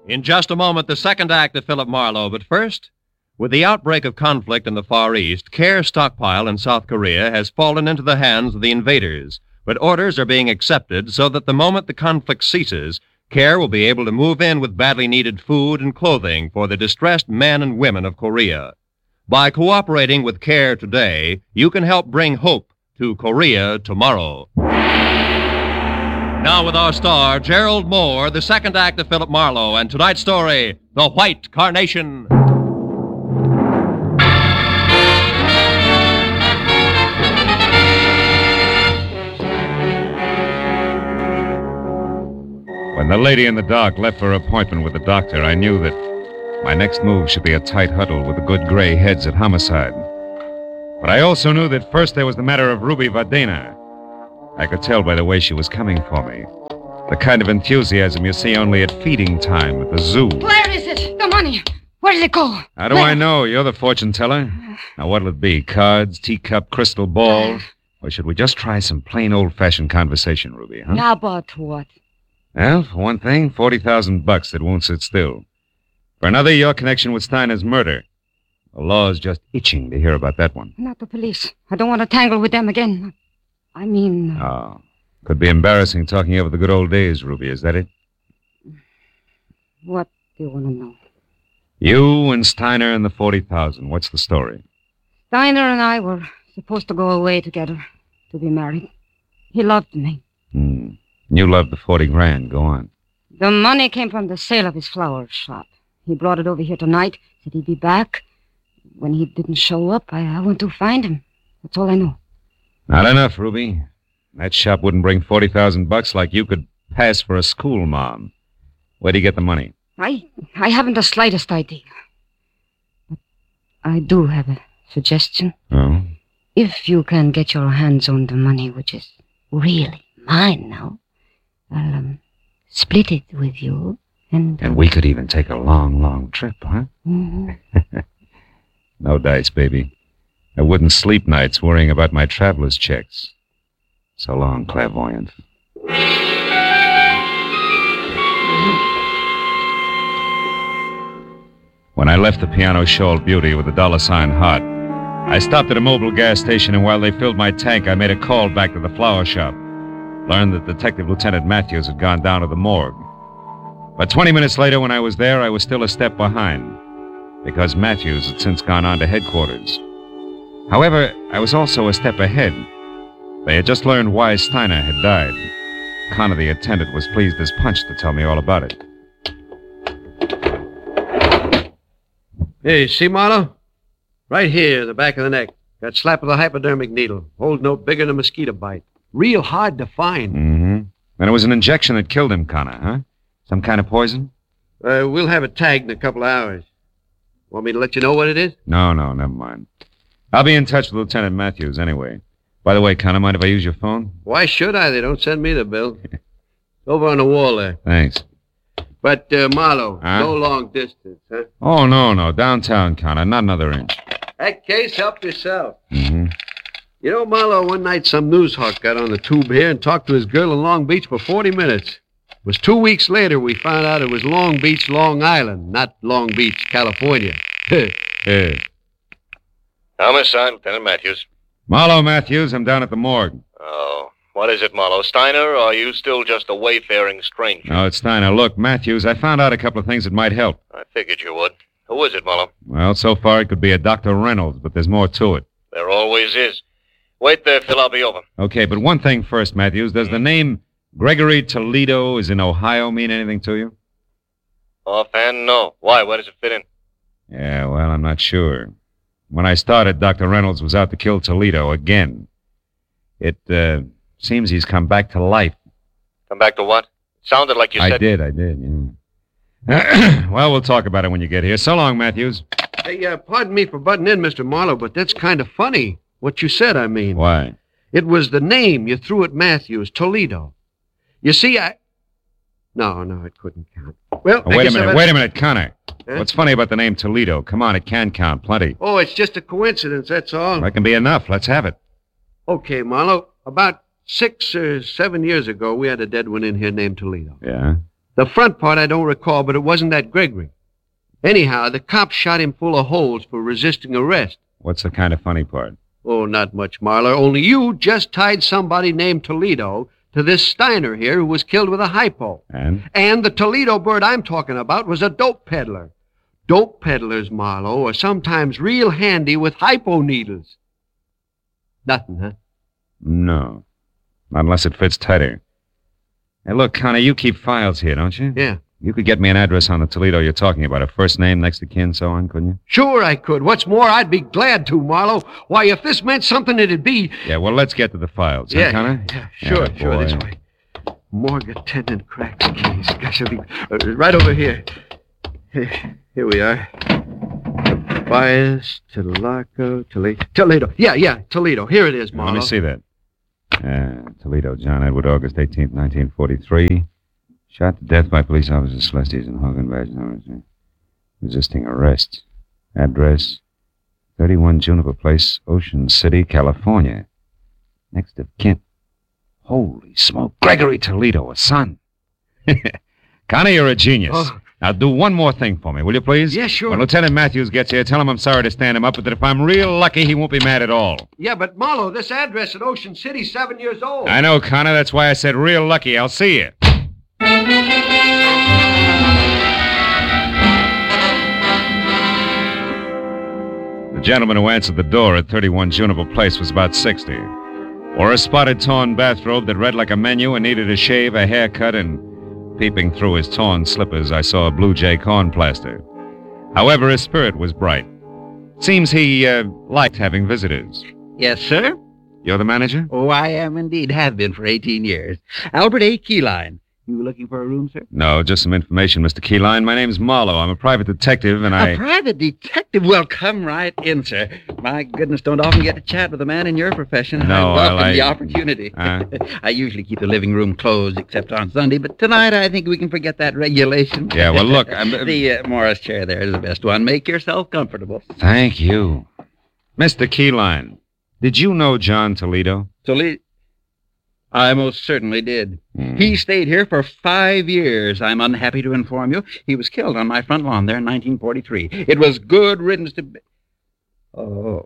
In just a moment, the second act of Philip Marlowe. But first, with the outbreak of conflict in the Far East, CARE stockpile in South Korea has fallen into the hands of the invaders. But orders are being accepted so that the moment the conflict ceases, CARE will be able to move in with badly needed food and clothing for the distressed men and women of Korea. By cooperating with CARE today, you can help bring hope to Korea tomorrow. Now with our star, Gerald Moore, the second act of Philip Marlowe, and tonight's story, The White Carnation. When the lady in the dark left for her appointment with the doctor, I knew that my next move should be a tight huddle with the good gray heads at Homicide. But I also knew that first there was the matter of Ruby Vadena. I could tell by the way she was coming for me. The kind of enthusiasm you see only at feeding time at the zoo. Where is it? The money. Where does it go? How do I know? You're the fortune teller. Now, what'll it be? Cards, teacup, crystal ball? Or should we just try some plain old-fashioned conversation, Ruby, huh? Yeah, but what? Well, for one thing, $40,000 that won't sit still. For another, your connection with Steiner's murder. The law's just itching to hear about that one. Not the police. I don't want to tangle with them again. I mean... Oh, could be embarrassing talking over the good old days, Ruby, is that it? What do you want to know? You and Steiner and the $40,000. What's the story? Steiner and I were supposed to go away together, to be married. He loved me. You loved the $40,000. Go on. The money came from the sale of his flower shop. He brought it over here tonight, said he'd be back. When he didn't show up, I went to find him. That's all I know. Not enough, Ruby. That shop wouldn't bring $40,000 like you could pass for a school mom. Where'd he get the money? I haven't the slightest idea. But I do have a suggestion. Oh? If you can get your hands on the money, which is really mine now, I'll split it with you, and we could even take a long, long trip, huh? Mm-hmm. No dice, baby. I wouldn't sleep nights worrying about my traveler's checks. So long, clairvoyant. When I left the Piano Shoal Beauty with the $sign heart, I stopped at a mobile gas station, and while they filled my tank, I made a call back to the flower shop. Learned that Detective Lieutenant Matthews had gone down to the morgue. But 20 minutes later, when I was there, I was still a step behind, because Matthews had since gone on to headquarters. However, I was also a step ahead. They had just learned why Steiner had died. Connor, the attendant, was pleased as punch to tell me all about it. Hey, see, Marlowe? Right here, the back of the neck. Got slap of the hypodermic needle. Hold no bigger than a mosquito bite. Real hard to find. Mm-hmm. And it was an injection that killed him, Connor, huh? Some kind of poison? We'll have it tagged in a couple of hours. Want me to let you know what it is? No, never mind. I'll be in touch with Lieutenant Matthews anyway. By the way, Connor, mind if I use your phone? Why should I? They don't send me the bill. Over on the wall there. Thanks. But, Marlowe, no long distance, huh? Oh, no. Downtown, Connor. Not another inch. That case, help yourself. Mm-hmm. You know, Marlowe, one night some news hawk got on the tube here and talked to his girl in Long Beach for 40 minutes. It was 2 weeks later we found out it was Long Beach, Long Island, not Long Beach, California. Yeah. Homicide, Lieutenant Matthews. Marlowe Matthews, I'm down at the morgue. Oh, what is it, Marlowe? Steiner, or are you still just a wayfaring stranger? No, it's Steiner. Look, Matthews, I found out a couple of things that might help. I figured you would. Who is it, Marlowe? Well, so far it could be a Dr. Reynolds, but there's more to it. There always is. Wait there, Phil. I'll be over. Okay, but one thing first, Matthews. Does the name Gregory Toledo is in Ohio mean anything to you? Offhand, no. Why? Where does it fit in? Yeah, well, I'm not sure. When I started, Dr. Reynolds was out to kill Toledo again. It seems he's come back to life. Come back to what? Sounded like you said... I did, yeah. Well, we'll talk about it when you get here. So long, Matthews. Hey, pardon me for butting in, Mr. Marlowe, but that's kind of funny. What you said, I mean. Why? It was the name you threw at Matthews, Toledo. You see, No, it couldn't count. Well, wait a minute, Connor. Huh? What's funny about the name Toledo? Come on, it can count plenty. Oh, it's just a coincidence, that's all. That can be enough. Let's have it. Okay, Marlowe. About 6 or 7 years ago, we had a dead one in here named Toledo. Yeah? The front part I don't recall, but it wasn't that Gregory. Anyhow, the cops shot him full of holes for resisting arrest. What's the kind of funny part? Oh, not much, Marlar. Only you just tied somebody named Toledo to this Steiner here who was killed with a hypo. And? And the Toledo bird I'm talking about was a dope peddler. Dope peddlers, Marlowe, are sometimes real handy with hypo needles. Nothing, huh? No. Not unless it fits tighter. Hey, look, Connor, you keep files here, don't you? Yeah. You could get me an address on the Toledo you're talking about, a first name, next of kin, so on, couldn't you? Sure I could. What's more, I'd be glad to, Marlowe. Why, if this meant something, it'd be... Yeah, well, let's get to the files, huh, Connor? Yeah, sure, Yeah, sure, boy. this way. Morgue attendant cracked keys. Gosh, it'll be right over here. Here we are. Tobias, Toledo. Yeah, Toledo. Here it is, Marlowe. Let me see that. Toledo, John Edward, August 18th, 1943. Shot to death by police officers Celestes and Hogan Badge. Resisting arrest. Address, 31 Juniper Place, Ocean City, California. Next of kin. Holy smoke. Gregory Toledo, a son. Connor, you're a genius. Oh. Now, do one more thing for me, will you, please? Yeah, sure. When Lieutenant Matthews gets here, tell him I'm sorry to stand him up, but that if I'm real lucky, he won't be mad at all. Yeah, but Marlowe, this address at Ocean City's 7 years old. I know, Connor. That's why I said real lucky. I'll see you. The gentleman who answered the door at 31 Juniper Place was about 60. Wore a spotted torn bathrobe that read like a menu and needed a shave, a haircut, and peeping through his torn slippers, I saw a Blue Jay corn plaster. However, his spirit was bright. Seems he liked having visitors. Yes, sir. You're the manager? Oh, I am indeed. Have been for 18 years. Albert A. Keyline. You looking for a room, sir? No, just some information, Mr. Keyline. My name's Marlowe. I'm a private detective, and A private detective? Well, come right in, sir. My goodness, don't often get to chat with a man in your profession. No, I welcome well, the opportunity. Uh? I usually keep the living room closed except on Sunday, but tonight I think we can forget that regulation. Yeah, well, look, The Morris chair there is the best one. Make yourself comfortable. Thank you. Mr. Keyline, did you know John Toledo? Toledo? I most certainly did. He stayed here for 5 years. I'm unhappy to inform you. He was killed on my front lawn there in 1943. It was good riddance to... Oh,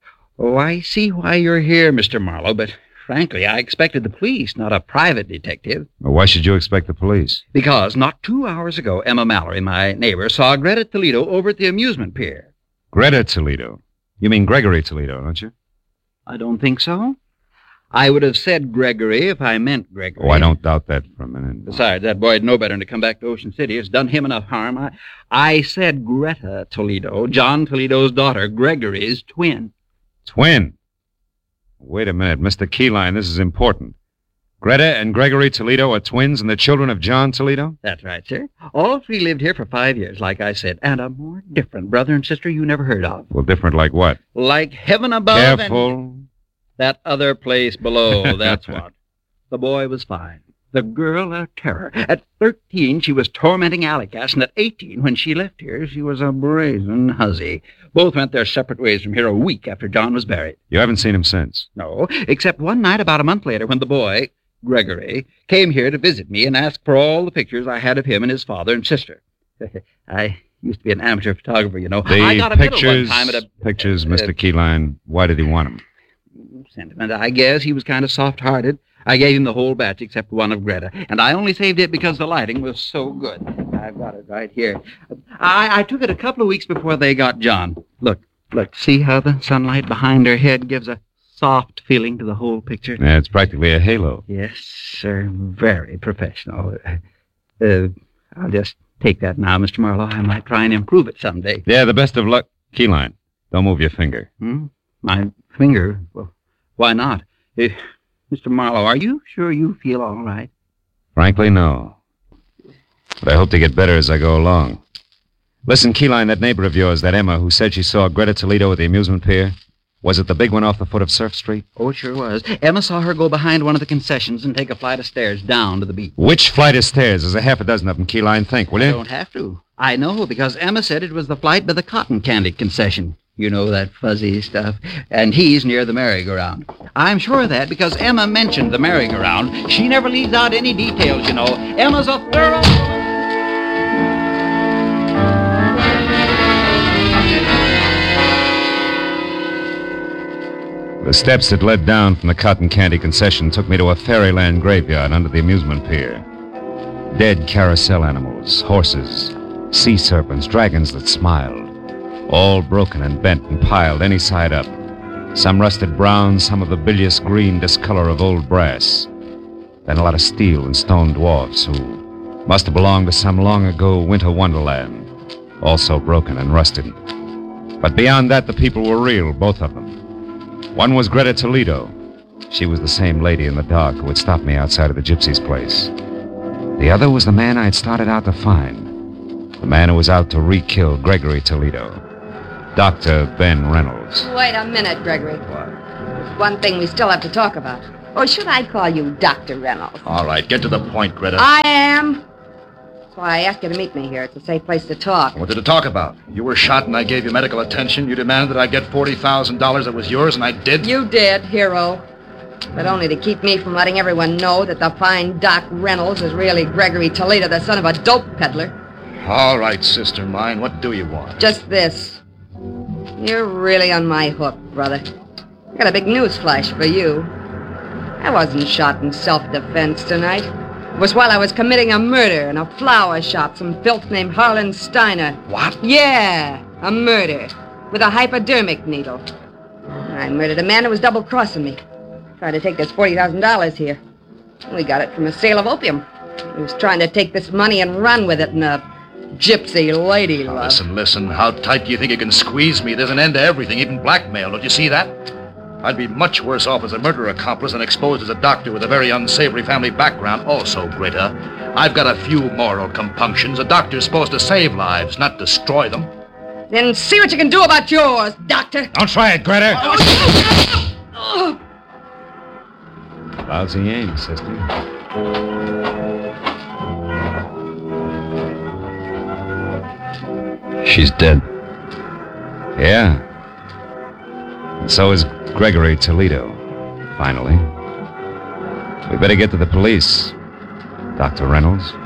I see why you're here, Mr. Marlowe, but frankly, I expected the police, not a private detective. Well, why should you expect the police? Because not 2 hours ago, Emma Mallory, my neighbor, saw Greta Toledo over at the amusement pier. Greta Toledo? You mean Gregory Toledo, don't you? I don't think so. I would have said Gregory if I meant Gregory. Oh, I don't doubt that for a minute. Besides, that boy'd know better than to come back to Ocean City. It's done him enough harm. I said Greta Toledo, John Toledo's daughter, Gregory's twin. Twin? Wait a minute, Mr. Keyline, this is important. Greta and Gregory Toledo are twins and the children of John Toledo? That's right, sir. All three lived here for 5 years, like I said, and a more different brother and sister you never heard of. Well, different like what? Like heaven above Careful. That other place below, that's what. The boy was fine. The girl a terror. At 13, she was tormenting Alleycats, and at 18, when she left here, she was a brazen hussy. Both went their separate ways from here a week after John was buried. You haven't seen him since? No, except one night about a month later when the boy, Gregory, came here to visit me and asked for all the pictures I had of him and his father and sister. I used to be an amateur photographer, you know. I got a medal one time at a... Pictures, Mr. Keyline. Why did he want them? Sentiment, I guess. He was kind of soft-hearted. I gave him the whole batch except one of Greta, and I only saved it because the lighting was so good. I've got it right here. I took it a couple of weeks before they got John. Look, see how the sunlight behind her head gives a soft feeling to the whole picture? Yeah, it's practically a halo. Yes, sir. Very professional. I'll just take that now, Mr. Marlowe. I might try and improve it someday. Yeah, the best of luck. Keyline, don't move your finger. My finger? Well, why not? Mr. Marlowe, are you sure you feel all right? Frankly, no. But I hope to get better as I go along. Listen, Keyline, that neighbor of yours, that Emma, who said she saw Greta Toledo at the amusement pier, was it the big one off the foot of Surf Street? Oh, it sure was. Emma saw her go behind one of the concessions and take a flight of stairs down to the beach. Which flight of stairs? There's a half a dozen of them, Keyline. Think, will you? I don't have to. I know, because Emma said it was the flight by the cotton candy concession. You know, that fuzzy stuff. And he's near the merry-go-round. I'm sure of that because Emma mentioned the merry-go-round. She never leaves out any details, you know. Emma's a thorough... The steps that led down from the cotton candy concession took me to a fairyland graveyard under the amusement pier. Dead carousel animals, horses, sea serpents, dragons that smiled, all broken and bent and piled any side up. Some rusted brown, some of the bilious green discolor of old brass. Then a lot of steel and stone dwarfs who must have belonged to some long ago winter wonderland, also broken and rusted. But beyond that, the people were real, both of them. One was Greta Toledo. She was the same lady in the dark who had stopped me outside of the gypsy's place. The other was the man I had started out to find. The man who was out to re-kill Gregory Toledo. Dr. Ben Reynolds. Wait a minute, Gregory. What? There's one thing we still have to talk about. Or should I call you Dr. Reynolds? All right, get to the point, Greta. I am. That's why I asked you to meet me here. It's a safe place to talk. What did it talk about? You were shot and I gave you medical attention. You demanded that I get $40,000 that was yours, and I did? You did, hero. But only to keep me from letting everyone know that the fine Doc Reynolds is really Gregory Toledo, the son of a dope peddler. All right, sister mine. What do you want? Just this. You're really on my hook, brother. I got a big news flash for you. I wasn't shot in self-defense tonight. It was while I was committing a murder in a flower shop, some filth named Harlan Steiner. What? Yeah, a murder. With a hypodermic needle. I murdered a man who was double-crossing me. Trying to take this $40,000 here. We got it from a sale of opium. He was trying to take this money and run with it in a gypsy lady Now, love. listen. How tight do you think you can squeeze me? There's an end to everything, even blackmail. Don't you see that? I'd be much worse off as a murder accomplice than exposed as a doctor with a very unsavory family background. Also, Greta, I've got a few moral compunctions. A doctor's supposed to save lives, not destroy them. Then see what you can do about yours, Doctor. Don't try it, Greta! Oh. Lousy aim, sister. She's dead. Yeah. And so is Gregory Toledo, finally. We better get to the police, Dr. Reynolds.